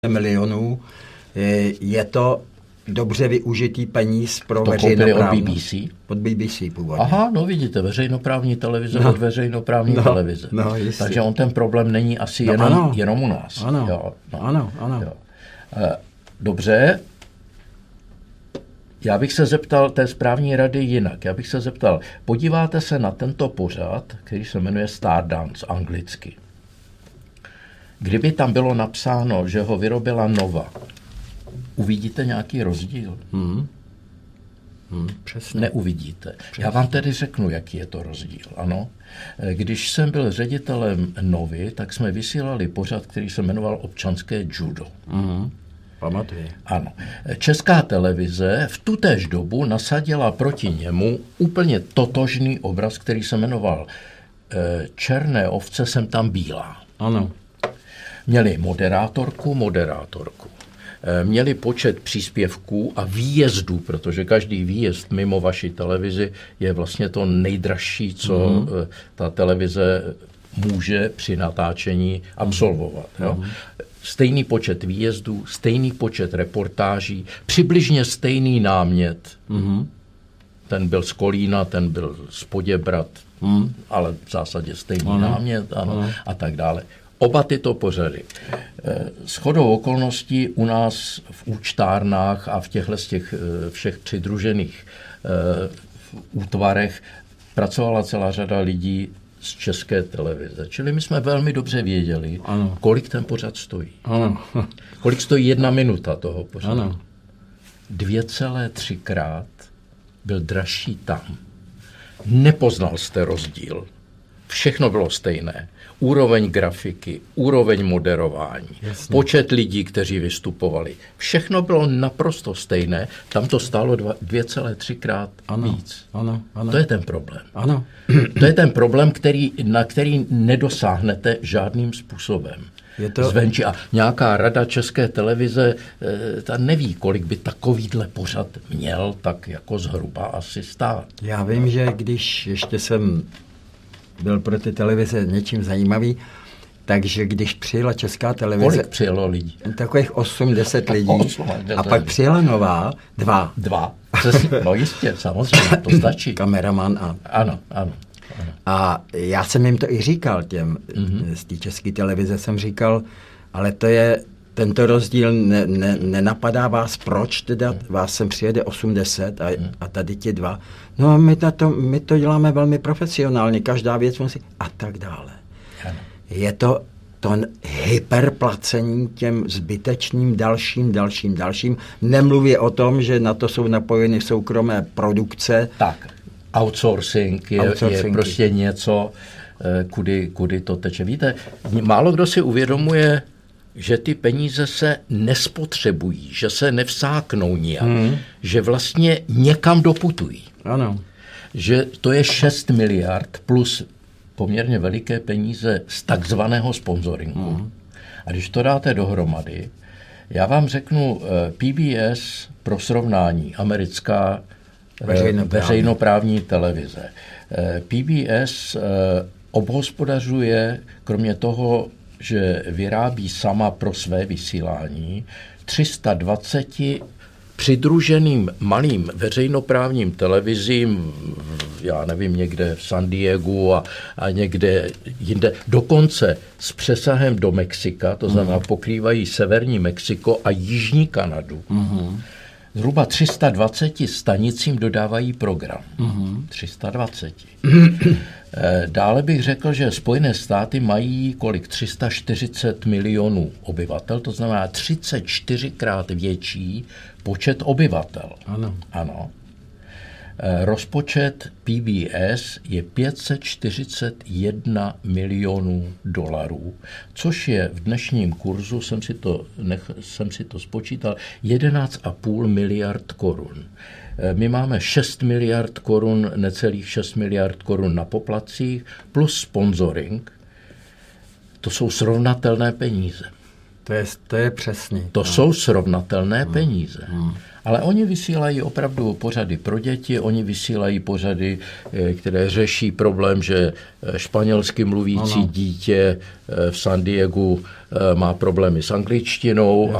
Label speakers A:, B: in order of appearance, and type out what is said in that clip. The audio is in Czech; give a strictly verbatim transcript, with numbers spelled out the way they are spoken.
A: milionů. Je to dobře využitý peníz pro veřejnoprávní.
B: To koupili od B B C?
A: Od B B C původně.
B: Aha, no vidíte, veřejnoprávní televize no. od veřejnoprávní
A: no.
B: televize.
A: No,
B: Takže on ten problém není asi
A: no,
B: jenom,
A: ano.
B: jenom u nás.
A: Ano,
B: jo, no.
A: ano, ano.
B: Jo. Dobře, já bych se zeptal té správní rady jinak. Já bych se zeptal, podíváte se na tento pořad, který se jmenuje Stardance anglicky. Kdyby tam bylo napsáno, že ho vyrobila Nova, uvidíte nějaký rozdíl?
A: Hmm. Hmm, přesně.
B: Neuvidíte.
A: Přesně.
B: Já vám tedy řeknu, jaký je to rozdíl. Ano. Když jsem byl ředitelem Novy, tak jsme vysílali pořad, který se jmenoval Občanské judo.
A: Hmm. Pamatuji.
B: Ano. Česká televize v tutéž dobu nasadila proti němu úplně totožný obraz, který se jmenoval Černé ovce, jsem tam bílá.
A: Ano.
B: Měli moderátorku, moderátorku. Měli počet příspěvků a výjezdů, protože každý výjezd mimo vaši televizi je vlastně to nejdražší, co mm. ta televize může při natáčení absolvovat. Mm. Jo? Stejný počet výjezdů, stejný počet reportáží, přibližně stejný námět. Mm. Ten byl z Kolína, ten byl z Poděbrat, mm. ale v zásadě stejný mm. námět ano, mm. a tak dále. Oba tyto pořady. Shodou okolností u nás v účtárnách a v těchto z těch všech přidružených útvarech pracovala celá řada lidí z České televize. Čili my jsme velmi dobře věděli, ano. kolik ten pořad stojí.
A: Ano.
B: Kolik stojí jedna minuta toho pořadu.
A: Ano.
B: Dvě celé třikrát byl dražší tam. Nepoznal jste rozdíl. Všechno bylo stejné. Úroveň grafiky, úroveň moderování, Jasně. počet lidí, kteří vystupovali. Všechno bylo naprosto stejné. Tam to stálo dva, dvě celé třikrát
A: ano,
B: víc.
A: Ano, ano.
B: To je ten problém.
A: Ano.
B: To je ten problém, který, na který nedosáhnete žádným způsobem. Je to... Zvenčí. A nějaká rada České televize, ta neví, kolik by takovýhle pořad měl tak jako zhruba asi stát.
A: Já vím, že když ještě jsem byl pro ty televize něčím zajímavý, takže když přijela Česká televize...
B: Kolik přijelo lidí?
A: Takových osm deset lidí. A pak přijela Nová, dva.
B: Dva. No jistě, samozřejmě, to stačí.
A: Kameraman a...
B: Ano, ano. ano.
A: A já jsem jim to i říkal, těm mm-hmm. z té České televize jsem říkal, ale to je, tento rozdíl ne, ne, nenapadá vás, proč teda vás sem přijede osmdesát a, a tady ti dva. No my to, my to děláme velmi profesionálně, každá věc musí a tak dále. Ano. Je to to hyperplacení těm zbytečným dalším, dalším, dalším. Nemluvě o tom, že na to jsou napojeny soukromé produkce.
B: Tak, outsourcing je, outsourcing je prostě něco, kudy, kudy to teče. Víte, málo kdo si uvědomuje, že ty peníze se nespotřebují, že se nevsáknou nijak, hmm. že vlastně někam doputují.
A: Ano.
B: Že to je šest miliard plus poměrně veliké peníze z takzvaného sponzoringu. Hmm. A když to dáte dohromady, já vám řeknu P B S pro srovnání, americká veřejnoprávní, veřejnoprávní televize. P B S obhospodařuje, kromě toho, že vyrábí sama pro své vysílání, tři sta dvacet přidruženým malým veřejnoprávním televizím, já nevím, někde v San Diegu a, a někde jinde, dokonce s přesahem do Mexika, to znamená pokrývají severní Mexiko a jižní Kanadu. Mm-hmm. Zhruba tři sta dvacet stanicím dodávají program. Mm-hmm. tři sta dvacet. Dále bych řekl, že Spojené státy mají kolik? tři sta čtyřicet milionů obyvatel, to znamená třicet čtyřikrát větší počet obyvatel.
A: Ano.
B: Ano. Rozpočet P B S je pět set čtyřicet jedna milionů dolarů, což je v dnešním kurzu, jsem si to, nech, jsem si to spočítal, jedenáct a půl miliard korun. My máme šest miliard korun, necelých šest miliard korun na poplatcích, plus sponsoring. To jsou srovnatelné peníze.
A: To je, to je přesně.
B: To no. jsou srovnatelné hmm. peníze. Hmm. Ale oni vysílají opravdu pořady pro děti, oni vysílají pořady, které řeší problém, že španělsky mluvící ano. dítě v San Diegu má problémy s angličtinou.